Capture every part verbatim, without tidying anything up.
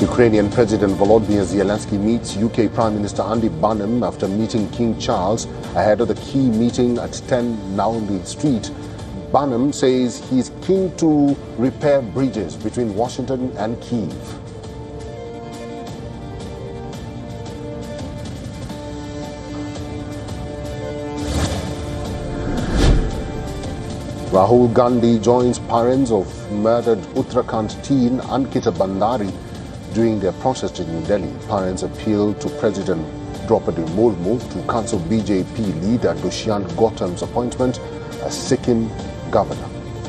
Ukrainian President Volodymyr Zelensky meets U K Prime Minister Andy Burnham after meeting King Charles ahead of the key meeting at ten Downing Street. Burnham says he's keen to repair bridges between Washington and Kyiv. Rahul Gandhi joins parents of murdered Uttarakhand teen Ankita Bandari during their protest in New Delhi. Parents appealed to President Draupadi Murmu to cancel B J P leader Dushyant Gautam's appointment as Sikkim governor.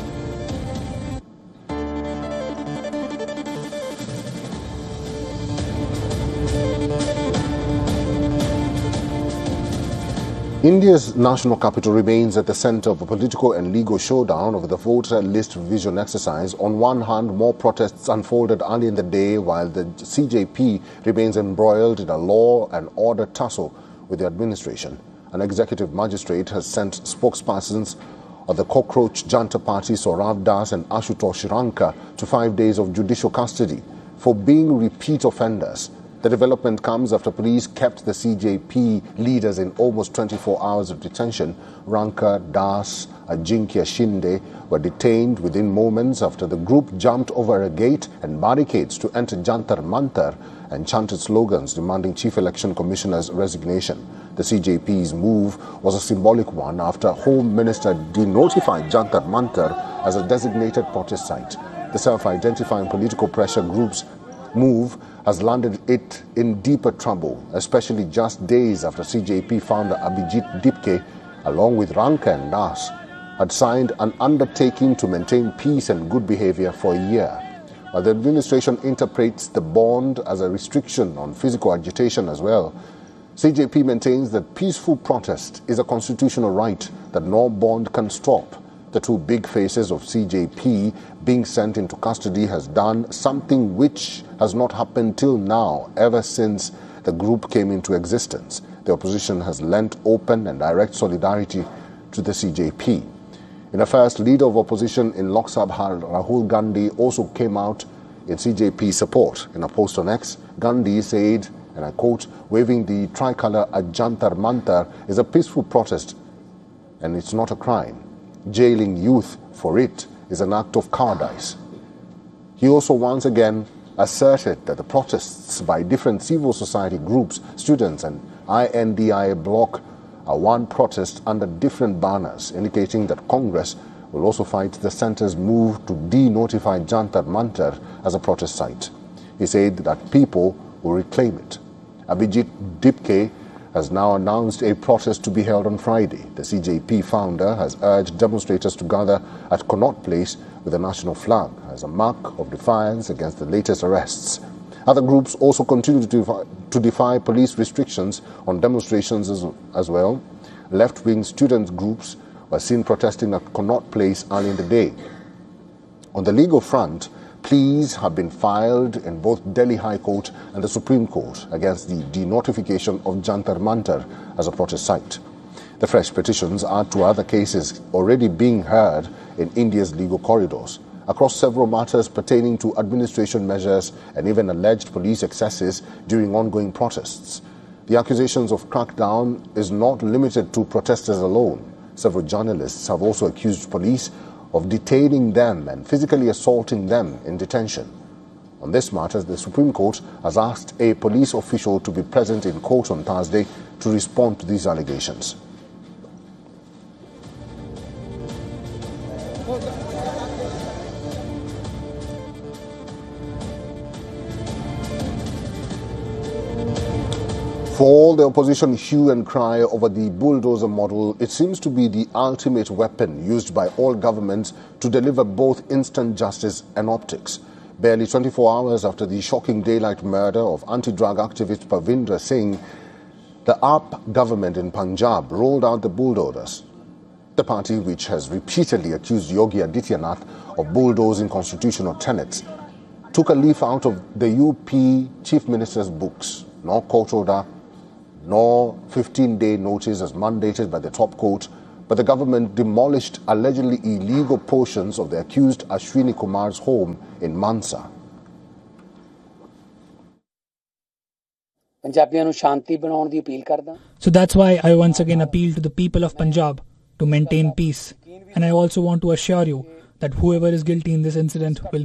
India's national capital remains at the center of a political and legal showdown over the voter list revision exercise. On one hand, more protests unfolded early in the day, while the C J P remains embroiled in a law and order tussle with the administration. An executive magistrate has sent spokespersons of the Cockroach Janta Party, Saurav Das and Ashutosh Ranka, to five days of judicial custody for being repeat offenders. The development comes after police kept the C J P leaders in almost twenty-four hours of detention. Ranka, Das, Ajinkya Shinde were detained within moments after the group jumped over a gate and barricades to enter Jantar Mantar and chanted slogans demanding Chief Election Commissioner's resignation. The C J P's move was a symbolic one after Home Minister denotified Jantar Mantar as a designated protest site. The self-identifying political pressure group's move has landed it in deeper trouble, especially just days after C J P founder Abhijit Dipke, along with Ranka and Das, had signed an undertaking to maintain peace and good behavior for a year. While the administration interprets the bond as a restriction on physical agitation as well, C J P maintains that peaceful protest is a constitutional right that no bond can stop. The two big faces of C J P being sent into custody has done something which has not happened till now, ever since the group came into existence. The opposition has lent open and direct solidarity to the C J P. In a first, leader of opposition in Lok Sabha, Rahul Gandhi, also came out in C J P support. In a post on X, Gandhi said, and I quote, "Waving the tricolour at Jantar Mantar is a peaceful protest and it's not a crime. Jailing youth for it is an act of cowardice." He also once again asserted that the protests by different civil society groups, students and I N D I A bloc are one protest under different banners, indicating that Congress will also fight the centre's move to denotify Jantar Mantar as a protest site. He said that people will reclaim it. Abhijit Dipke has now announced a protest to be held on Friday. The C J P founder has urged demonstrators to gather at Connaught Place with a national flag as a mark of defiance against the latest arrests. Other groups also continue to defy, to defy police restrictions on demonstrations as, as well. Left-wing student groups were seen protesting at Connaught Place early in the day. On the legal front, pleas have been filed in both Delhi High Court and the Supreme Court against the denotification of Jantar Mantar as a protest site. The fresh petitions add to other cases already being heard in India's legal corridors, across several matters pertaining to administration measures and even alleged police excesses during ongoing protests. The accusations of crackdown is not limited to protesters alone. Several journalists have also accused police of detaining them and physically assaulting them in detention. On this matter, the Supreme Court has asked a police official to be present in court on Thursday to respond to these allegations. For all the opposition hue and cry over the bulldozer model, it seems to be the ultimate weapon used by all governments to deliver both instant justice and optics. Barely twenty-four hours after the shocking daylight murder of anti-drug activist Parvinder Singh, the A P government in Punjab rolled out the bulldozers. The party, which has repeatedly accused Yogi Adityanath of bulldozing constitutional tenets, took a leaf out of the U P Chief Minister's books. No court order, nor fifteen-day notice as mandated by the top court, but the government demolished allegedly illegal portions of the accused Ashwini Kumar's home in Mansa. ਪੰਜਾਬੀਆਂ ਨੂੰ ਸ਼ਾਂਤੀ ਬਣਾਉਣ ਦੀ appeal ਕਰਦਾ। So that's why I once again appeal to the people of Punjab to maintain peace. And I also want to assure you that whoever is guilty in this incident will